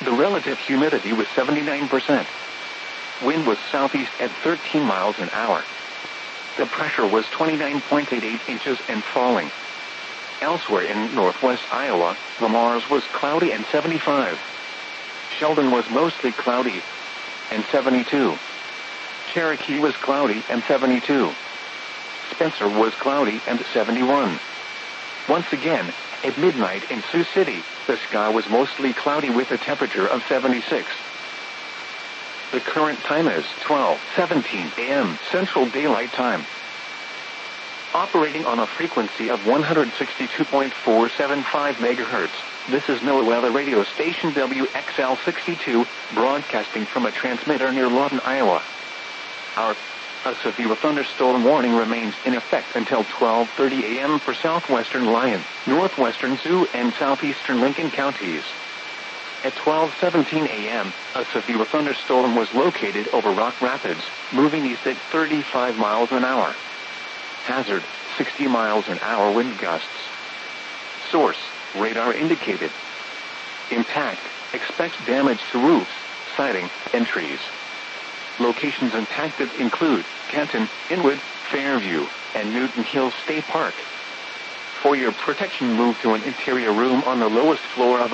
The relative humidity was 79%. Wind was southeast at 13 miles an hour. The pressure was 29.88 inches and falling. Elsewhere in northwest Iowa, Le Mars was cloudy and 75. Sheldon was mostly cloudy and 72. Cherokee was cloudy and 72. Spencer was cloudy and 71. Once again, at midnight in Sioux City, the sky was mostly cloudy with a temperature of 76. The current time is 12:17 a.m. Central Daylight Time. Operating on a frequency of 162.475 MHz, this is NOAA weather radio station WXL62, broadcasting from a transmitter near Lawton, Iowa. A severe thunderstorm warning remains in effect until 12:30 a.m. for southwestern Lyon, northwestern Sioux, and southeastern Lincoln counties. At 12:17 a.m., a severe thunderstorm was located over Rock Rapids, moving east at 35 miles an hour. Hazard, 60 miles an hour wind gusts. Source, radar indicated. Impact, expect damage to roofs, siding, and trees. Locations impacted include Canton, Inwood, Fairview, and Newton Hills State Park. For your protection, move to an interior room on the lowest floor of